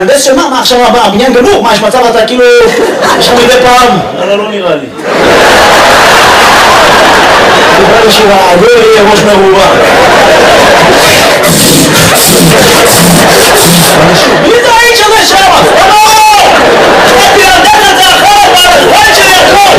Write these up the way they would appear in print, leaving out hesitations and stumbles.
מהנדס שמה? מה עכשיו הבניין גמור? מה יש מצב אתה כאילו... עכשיו מדי פעם? לא נראה לי. דיבר לשירה, עבור יהיה ראש מרובה. מי זה האיש הזה שם? לא! הייתי לדעת את זה אחרת, והזמן שלי הכל!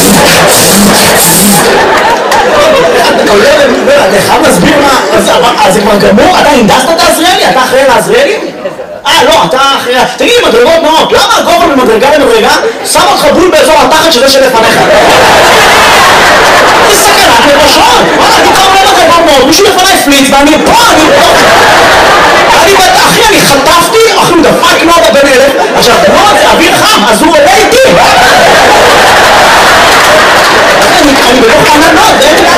אתה חייב להסביר מה... אז זה כבר גמור? אתה הנדסת את העזריאלי? אתה אחראי לעזריאלים? לא, אתה אחרי... תגיד לי, מדרגות נאות, למה הגובה ממדרגה למדרגה שם אותך בול באזור התחת שזה שלפניך? זה סכנת לראשון! וואלה, אני קרוב למדרגות נאות, מישהו לפניי פליץ ואני פה, אחי, אני חטפתי, אחי, הוא דפק נאות הבן אלף, עכשיו, נאות זה אוויר חם, אז הוא עולה איתי! אני בתוך ענן נאות, זה אין לי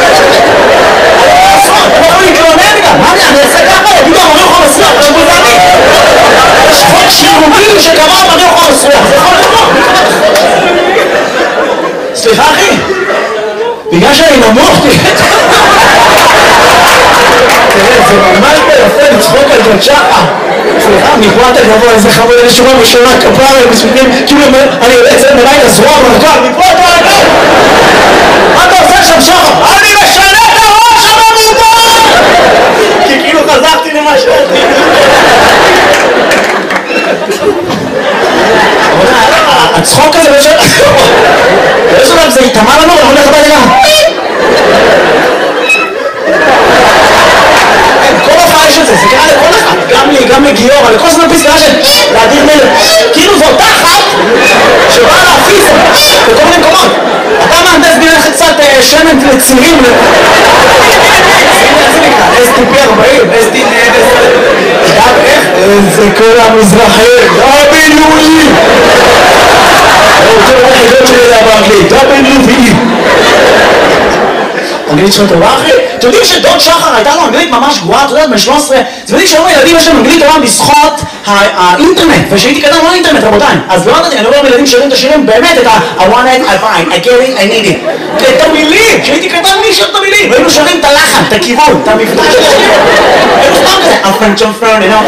אני יכול להתלונן גם, מה אני אעשה ככה? יגידו, אמרי יכול לסלח, זה בוזני! יש חוק שירותי שקבע אמרי יכול לסלח, זה יכול לקרות! סליחה אחי, בגלל שאני נמוך, תראה, זה ממש ביפה לצחוק על ג'ון שחר. סליחה, מפה אתה גבוה, איזה חמוד, איזה שורה בשורה, כפרה, מספיקים, כאילו אני יוצא מלילה זרוע מרכב, מפה אתה רגע! מה אתה עושה שם שחר? אני משנה את הראש הממומן! כי כאילו חזרתי למה שאתי. הצחוק הזה בשביל... יש עליו, זה יתאמה לנו, אני הולך הבא לגמרי. כל הופעה יש את זה, זה קרה לכל אחד, גם לי, גם לגיורא, לכל זמן פיס קרה של להדיר מלך. כאילו זו אותה אחת שבאה להפיס בכל מיני מקומות. אתה מהנדס בינך קצת שמן לצירים. איך זה נקרא? STP 40, STP 10. איך? זה כל המזרחי, WE. זה לא חידות שלי זה באנגלית, WE. אנגלית שלו טובה אחי? אתם יודעים שדוד שחר הייתה לו אנגלית ממש גרועה, אתה יודעת, ב-13 אתם יודעים שהיום הילדים יש להם אנגלית טובה בזכות האינטרנט ושהייתי קטן לא אינטרנט רבותיי אז לא יודעת, אני לא רואה ילדים שרים את השירים באמת את I want it, I find, I get it, I need it את המילים, שהייתי קטן מי שר את המילים והיינו שרים את הלחן, את הכיוון, את המבטא של השיר היינו סתם כזה I'm French and Fern, you know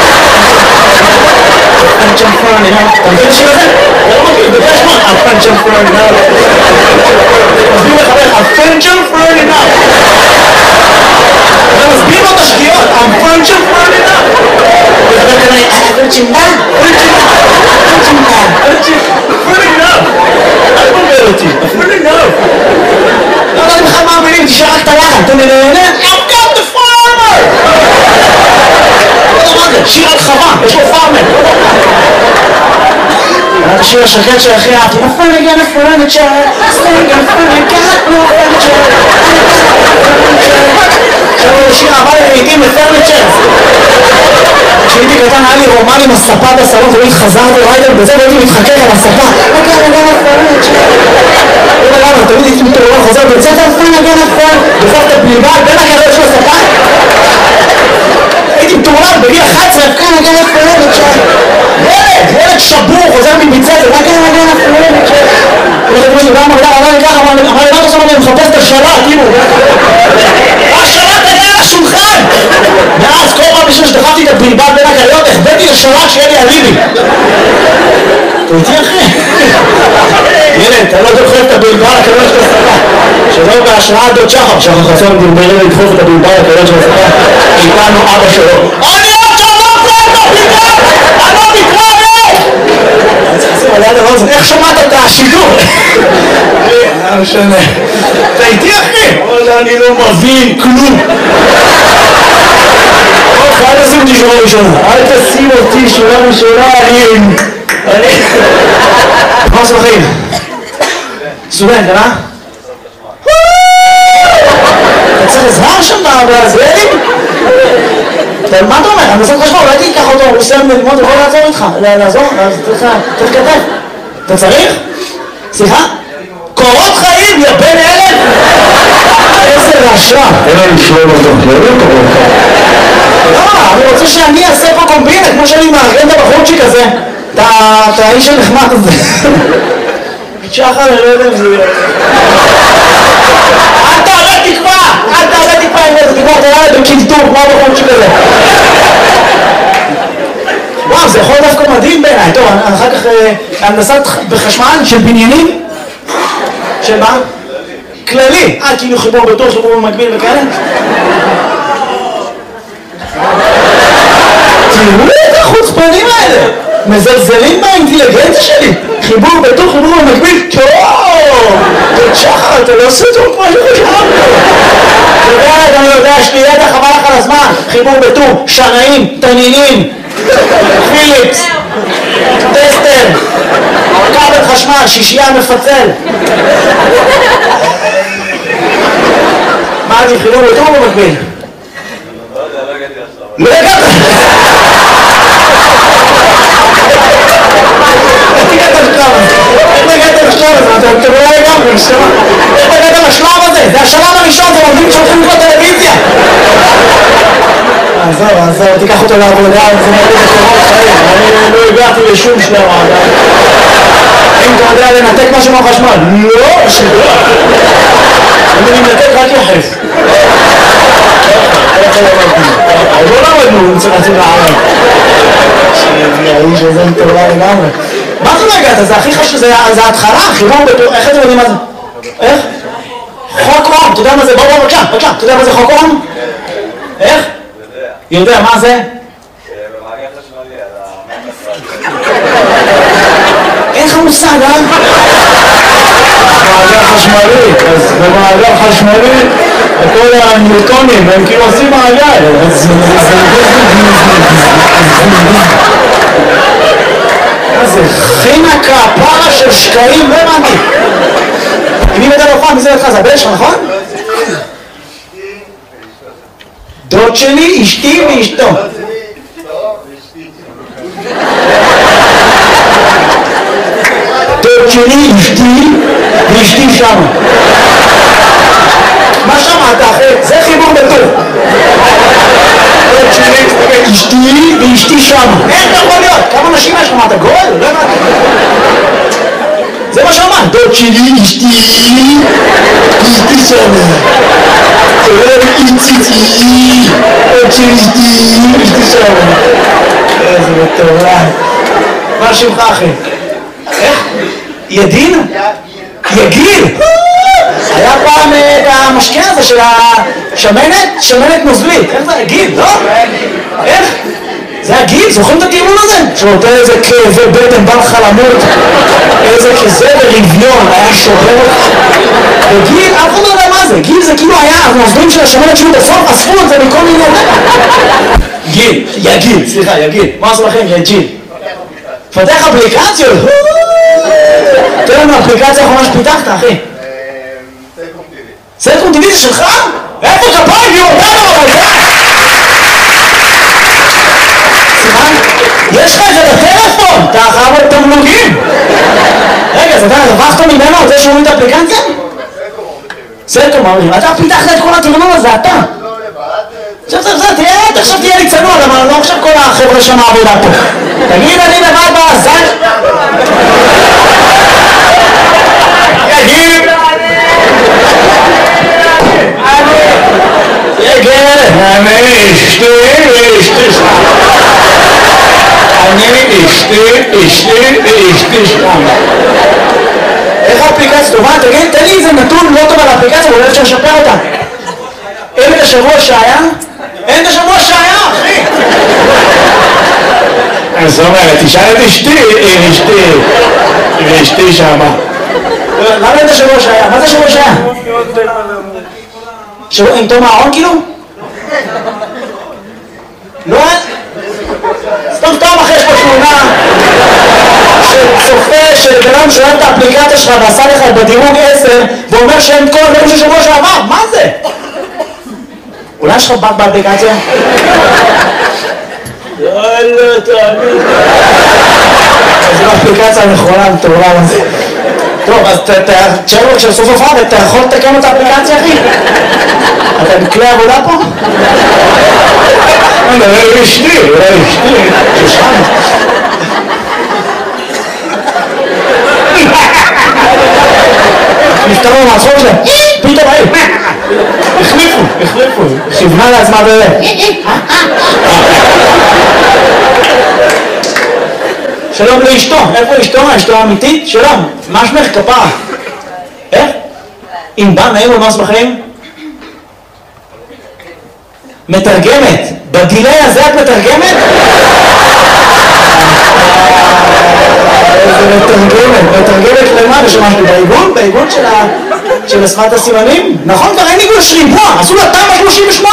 French and Fern, you know אתה מבין השיר הזה? זה לא מכיר, זה יש מאוד I'm French and Fern, you know מסביר לחבר, I'm French and Fern, you know אתה מסביר לו את השגיאות I'm French and Fern, you know וחבר כנראה, פרצ'ינדה, אל תבלבל אותי, אפילו לא לא יודעת בכלל מה המילים, תשאר רק את הלחן, אתה מנהנה I've got the farmer לא יודע מה זה, שיר על חווה, יש לו פארמר את השיר השקט של הכי אהבתי A furniture, a furniture Sing a furniture, no furniture עכשיו הוא שיר הבא לעיתים לפרניצ'ר כשהייתי קטן היה לי רומן עם הספה בסלון תמיד חזרתי ריידר בזה והייתי מתחכך על הספה תמיד הייתי מתעורר חוזר בית ספר דוחף את הפליבה בין הגלות של הספה הייתי מתעורר בגיל 11 ילד שבור חוזר מביצת אמר לי מה אתה שם אני מחפש את השלט השלט היה על השולחן ואז כל פעם בשביל שדחפתי את הבלבד בין הגליות החבאתי לשלט שיהיה לי אליבי אתה איתי אחי? ילד, אתה לא דוחף את הבלבד לקליות של הספה שזהו בהשראת דוד שחר שחר חסון דרברים לדחוף את הבלבד לקליות של הספה איתנו אבא שלו אני עוד שלום פלטו אני לא מתראה אני צריך לשים עליה לרוזן איך שמעת את השידור? לא משנה אתה איתי אחי? אני לא מבין כלום אל תשים אותי שורה ראשונה אל תשים אותי שורה ראשונה אני מה עושה בחיים? סטודנט, אה? אתה צריך עזרה שם בעזריאלים? מה אתה אומר? אני מנסה חשבון, אולי תיקח אותו, הוא סיים ללמוד, יכול לעזור איתך לעזור? צריך כתב אתה צריך? סליחה? קורות חיים, יא בן אלף? איזה רשע אין לי לשלום אותו, לא קורות לא, אני רוצה שאני אעשה פה קומבינה כמו שאני מארגן את הבחורצ'יק הזה את האיש הנחמד הזה שחר, אני לא יודע אם זה יהיה אל תעלה תקווה! אל תעלה תקווה עם איזה תקווה, אתה יאללה בקינטור כמו הבחורצ'יק הזה וואו, זה יכול דווקא מדהים בעיניי. טוב, אחר כך הנדסת בחשמל של בניינים? של מה? כללי. כאילו חיבור בטוח, חיבור במקביל וכאלה? תראו את החוצפנים האלה! מזלזלים באינטליגנציה שלי! חיבור בטוח, חיבור במקביל? טוב! שחר, אתה לא עושה טוב כמו שחשבנו! אני יודע, יש לי ידע חבל לך על הזמן! חיבור בטוח, שנאים, תנינים, פיליפס, טסטר, כבל חשמל, שישייה מפצל. מה זה, חיבור בטוח במקביל? לא הגעת! איך הגעת לשלב הזה? אתה לא לגמרי, איך הגעת לשלב הזה? זה השלב הראשון, זה עובדים שהולכים לקרוא טלוויזיה. עזוב, תיקח אותו לעבודה, זה מרגיש לקורות חיים. אני לא הגעתי לשום שלב עדיין. אם אתה יודע לנתק משהו מהחשמל, לא, שדוע. אני מנתק רק יחס. עוד לא למדנו, נצטרצים לערב. האיש הזה מטורלה לגמרי. מה זה לא הגעת? זה הכי חשוב, זה ההתחלה, חיבור בטוח, איך אתם יודעים מה זה? איך? חוק אום, אתה יודע מה זה? בוא, בבקשה, אתה יודע מה זה חוק אום? איך? יודע, מה זה? במעגל חשמלי, אין לך מושג, במעגל חשמלי, אז במעגל חשמלי כל הניוטונים הם כאילו עושים מעגל. מה זה? חינה כפרה של שקעים, לא הבנתי. אם היא מדבר פעם, מי זה לך? זה הבן שלך, נכון? דוד שלי, אשתי ואשתו. דוד שלי, אשתי ואשתי שם. מה שמעת אחי? זה חיבור בטוח. דוד שלי, אשתי ואשתי שם. איך אתה יכול להיות? כמה נשים יש לך? מה אתה גואל? לא הבנתי. זה מה שאמרת. דוד שלי, אשתי ואשתי שם. איציצי, עוד שלישתי, אשתי שם. איזה מטורף. מה שמך אחי? איך? ידין? יגיל? היה פעם את המשקה הזה של השמנת? שמנת נוזלית. איך זה? יגיל, לא? איך? זה הגיל? זוכרים את הטיעון הזה? שנותן איזה כאבי בטן, בא לך למות, איזה כזה ורביון, היה שובר. וגיל, אף אחד לא יודע מה זה. גיל זה כאילו היה הנוזלים של השמנת שהוא בסוף, אספו את זה מכל מיני. גיל, יגיל, סליחה, יגיל. מה עשו לכם? יגיל. פתח אפליקציות. תראה לנו אפליקציה האחרונה שפיתחת, אחי. סלקום טיבי זה שלך? איפה כפיים? היא אותנו בבית! יש לך את זה בטלפון, אתה חייב את תמלוגים. רגע, אז אתה רווחת ממנו את זה שהוא את האפליקציה? סלקום אומרים, אתה פיתחת את כל התרנון הזה, אתה. תראה, עכשיו תהיה לי צנוע, אבל לא עכשיו כל החבר'ה שם העבודה פה. תגיד, אני לבד בעזן. יגיד. אני אשתי שם. איך האפליקציה טובה? תגיד, תן לי איזה נתון לא טוב על האפליקציה, אולי אפשר לשפר אותה. אין את השבוע שהיה? אין את השבוע שהיה, אחי! זאת אומרת, תשאל את אשתי שמה. למה אין את השבוע שהיה? מה זה השבוע שהיה? עם תום הארון כאילו? לא? סתם אחרי יש פה תמונה של צופה של גרם שאוהב את האפליקציה שלך ועשה לך בדירוג 10 ואומר שאין כל הדברים של שבוע שעבר, מה זה? אולי יש לך בת באפליקציה? יאללה, תעני. זו האפליקציה הנכונה, מטורלה לזה. טוב, אז תשאר לו כשסוף הופעה ואתה יכול לתקן את האפליקציה, אחי? אתה בכלי עבודה פה? אולי אשתי, שושן. נפתרו מהצחוק שלהם, פתאום היו. החליפו, כיוונה לעצמה באמת. שלום לאשתו. איפה אשתו? אשתו האמיתית? שלום. מה שמך? כפרה. איך? אם בא נעים או נוס בחיים? מתרגמת. בדילי הזה את מתרגמת? איזה מתרגמת למה? ושמשהו בעיגון של השפת הסימנים? נכון, כבר אין עיגון שריבוע, עשו לה תמה 38.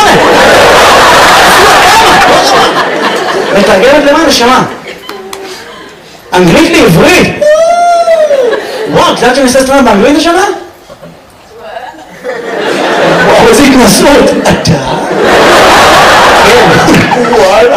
מתרגמת למה? נשמה. אנגלית לעברית. וואו, קצת שאני עושה סטרנה באנגלית השנה? וואו, איזה התנסות. אתה? וואלה.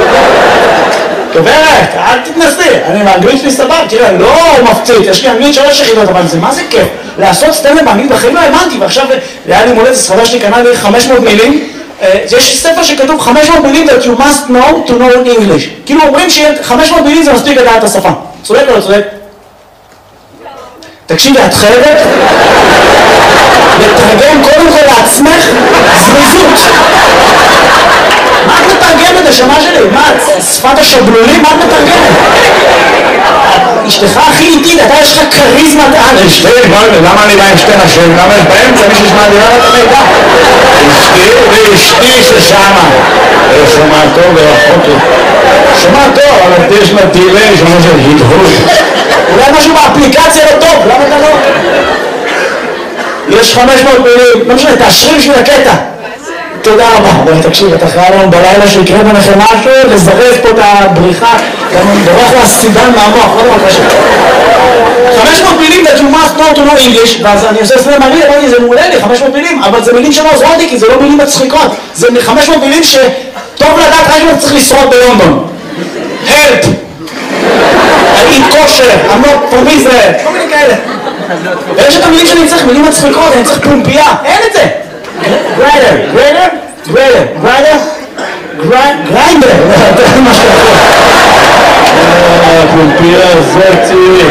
גברת, אל תתנסי, אני באנגלית שלי סבב, תראה, לא מפציץ, יש לי אנגלית 3 יחידות, אבל זה מה זה כיף? לעשות סטנדאפ באנגלית בחיים לא האמנתי, ועכשיו היה לי מולדת ספרדה שלי קנה לי 500 מילים, יש ספר שכתוב 500 מילים that you must know to know English, כאילו אומרים ש500 מילים זה מספיק לדעת את השפה, צודק או לא צודק? תקשיבי, את חייבת לתרגם קודם כל לעצמך זריזות. מה את מתרגמת, השמה שלי? מה, שפת השבלולים? מה את מתרגמת? אשתך הכי איטית, אתה יש לך כריזמת על. אשתי, למה אני בא עם שתי נשים? למה יש באמצע מי שישמע לי את המידע? אשתי ששמה. שומע טוב ורחוק לי. שומע טוב, אבל יש לה דילי, שומע של הדהוד. אולי משהו באפליקציה לא טוב, למה אתה לא? יש 500 מילים, לא משנה, תאשרי בשביל הקטע. תודה רבה. בואי תקשיב, אתה חייב לנו בלילה שיקרה ביניכם משהו, לזרז פה את הבריחה, גם בורח לה סידן מהמוח, לא דבר קשה. 500 מילים that you must know to know English, ואז אני עושה סלם מעניין, אמרתי, זה מעולה לי, 500 מילים, אבל זה מילים שלא עוזרות לי, כי זה לא מילים מצחיקות. זה 500 מילים שטוב לדעת רק אם צריך לשרוד בלונדון. help! I eat kosher, I'm not from Israel, כל מיני כאלה. ויש את המילים שאני צריך, מילים מצחיקות, אני צריך פומפייה, אין את זה. גריינדר, מה שאתה יכול. פומפייה זאתי.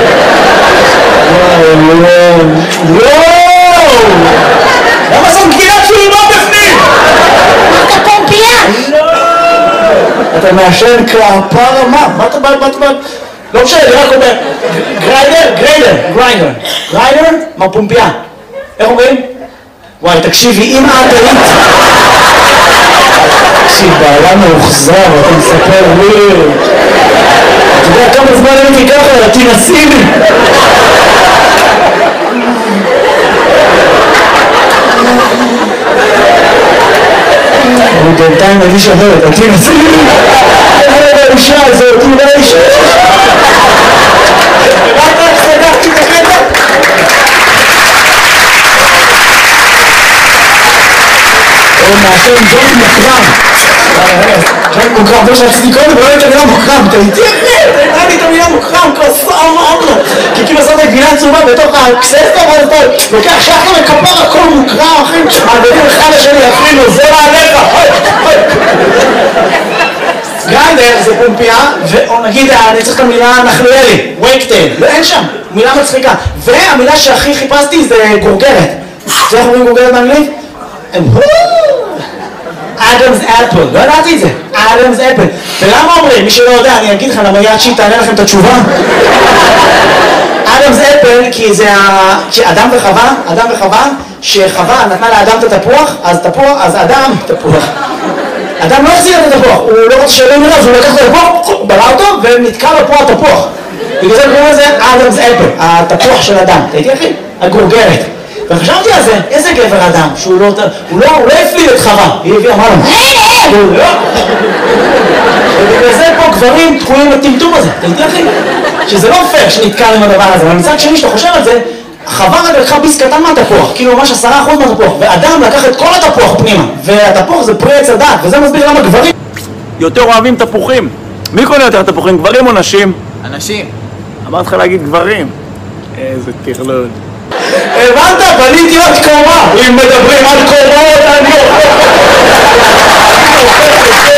וואו! למה זאת גבינה שלי לא בפנים? אתה פומפייה? אתה מעשן כפרה מה? מה אתה בא? לא משנה, אני רק אומר גריינדר, מה פומפייה? איך אומרים? וואי, תקשיבי, אם את היית... תקשיב, בעלה מאוחזר, אתה מספר לי... אתה יודע כמה זמן הייתי ככה, תנסי לי! אני בינתיים מרגיש אחרת, תנסי לי! איזה האישה הזאת, אולי האישה... רק סגרתי את הקטע? הוא מעשן ג'ון מוקרם. ג'ון מוקרם, זה שרציתי קודם, ולא הייתה מילה מוקרם. אתה איתי אחרי, אתה נראה לי את המילה מוקרם, כוסה אמרנו. כי כאילו עשת את גבינה צהובה בתוך הקססטה, אבל אתה לוקח שחר וכפר הכל מוקרם, אחים, מעבירים אחד לשני, אפילו, זה מעליך. גריינדר זה פומפייה, או נגיד, אני צריך את המילה נחליאלי, וייקטייל, אין שם, מילה מצחיקה. והמילה שהכי חיפשתי זה גורגרת. זה איך אומרים גורגרת באנגלית? אדמס אפל, לא ידעתי את זה, אדמס אפל. ולמה אומרים? מי שלא יודע, אני אגיד לך, למה יד שהיא תענה לכם את התשובה. אדמס אפל, כי זה אדם וחווה, שחווה נתנה לאדם את התפוח, אז אדם, תפוח. אדם לא החזיר את התפוח, הוא לא רוצה שאלה מראה, אז הוא לקח את התפוח, בלע אותו, ונתקע לו פה התפוח. בגלל זה קוראים לזה אדמס אפל, התפוח של אדם. אתה איתי אחי? הגורגרת. וחשבתי על זה, איזה גבר אדם, שהוא לא הפליל את חווה, היא הביאה, אמרה לו, ובגלל זה פה גברים תקועים לטמטום הזה, אתה איתי אחי? שזה לא פייר שנתקע עם הדבר הזה, אבל מצד שני שאתה חושב על זה, חווה רק לקחה ביס קטן מהתפוח, כאילו ממש 10% מהתפוח, ואדם לקח את כל התפוח פנימה, והתפוח זה פרי עץ הדת, וזה מסביר למה גברים יותר אוהבים תפוחים. מי קונה יותר תפוחים, גברים או נשים? אנשים. אמרת לך להגיד גברים. איזה תכלול. הבנת? בניתי עוד קומה. אם מדברים על קומות, אני אוכל.